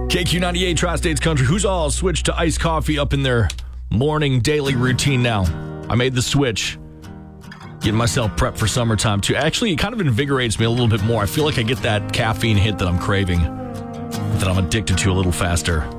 KQ98 Tri-States Country. Who's all switched to iced coffee up in their morning daily routine now? I made the switch. Getting myself prepped for summertime, too. Actually, it kind of invigorates me a little bit more. I feel like I get that caffeine hit that I'm craving, that I'm addicted to a little faster.